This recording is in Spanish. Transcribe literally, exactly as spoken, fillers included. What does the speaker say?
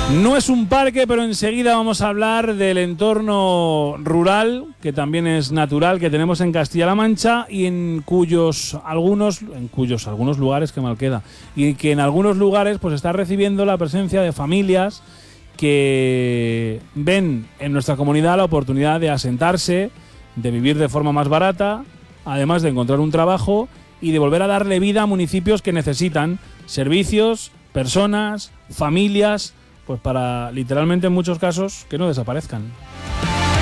No es un parque, pero enseguida vamos a hablar del entorno rural, que también es natural, que tenemos en Castilla-La Mancha y en cuyos algunos, en cuyos algunos lugares, que mal queda, y que en algunos lugares pues está recibiendo la presencia de familias que ven en nuestra comunidad la oportunidad de asentarse, de vivir de forma más barata, además de encontrar un trabajo y de volver a darle vida a municipios que necesitan servicios, personas, familias, pues para, literalmente en muchos casos, que no desaparezcan.